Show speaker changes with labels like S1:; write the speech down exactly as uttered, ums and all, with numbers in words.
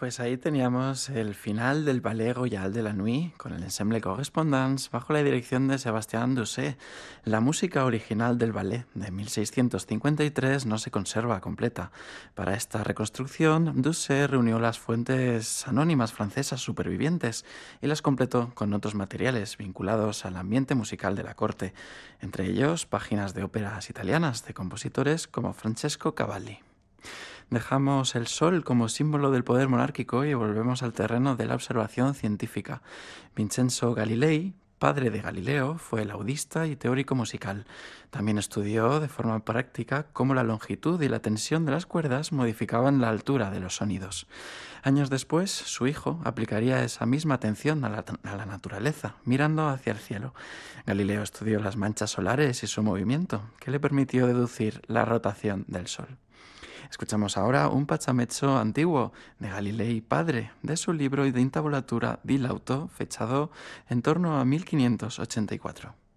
S1: Pues ahí teníamos el final del Ballet Royal de la Nuit con el ensemble Correspondance bajo la dirección de Sebastián Dussault. La música original del ballet de mil seiscientos cincuenta y tres no se conserva completa. Para esta reconstrucción, Dussault reunió las fuentes anónimas francesas supervivientes y las completó con otros materiales vinculados al ambiente musical de la corte, entre ellos páginas de óperas italianas de compositores como Francesco Cavalli. Dejamos el sol como símbolo del poder monárquico y volvemos al terreno de la observación científica. Vincenzo Galilei, padre de Galileo, fue laudista y teórico musical. También estudió de forma práctica cómo la longitud y la tensión de las cuerdas modificaban la altura de los sonidos. Años después, su hijo aplicaría esa misma atención a la, a la naturaleza, mirando hacia el cielo. Galileo estudió las manchas solares y su movimiento, que le permitió deducir la rotación del sol. Escuchamos ahora un pachamezzo antiguo de Galilei padre, de su libro de intabulatura Di Lauto, fechado en torno a mil quinientos ochenta y cuatro.